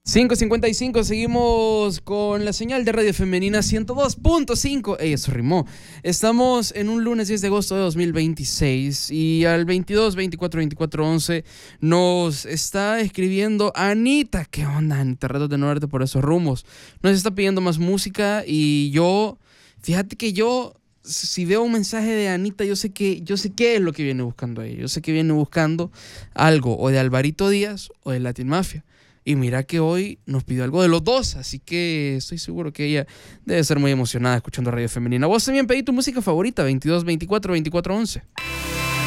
5:55, seguimos con la señal de Radio Femenina 102.5. Eso rimó. Estamos en un lunes 10 de agosto de 2026 y al 22 24 24 11 nos está escribiendo Anita. ¿Qué onda, Anita? Reto de no verte por esos rumbos. Nos está pidiendo más música y fíjate que si veo un mensaje de Anita, yo sé qué es lo que viene buscando ella. Yo sé que viene buscando algo o de Alvarito Díaz o de Latin Mafia. Y mira que hoy nos pidió algo de los dos, así que estoy seguro que ella debe ser muy emocionada escuchando Radio Femenina. Vos también pedí tu música favorita, 22 24 24 11.